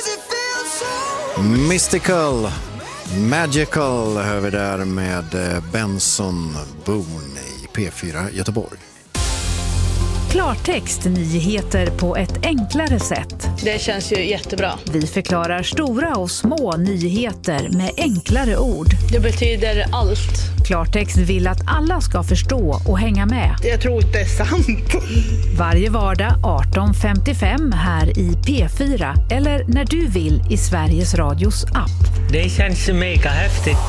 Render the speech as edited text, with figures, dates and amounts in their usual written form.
Mystical, Magical hör vi där med Benson Boone i P4 Göteborg. Klartext, nyheter på ett enklare sätt. Det känns ju jättebra. Vi förklarar stora och små nyheter med enklare ord. Det betyder allt. Klartext vill att alla ska förstå och hänga med. Jag tror inte det är sant. Varje vardag 18:55 här i P4 eller när du vill i Sveriges Radios app. Det känns mega häftigt.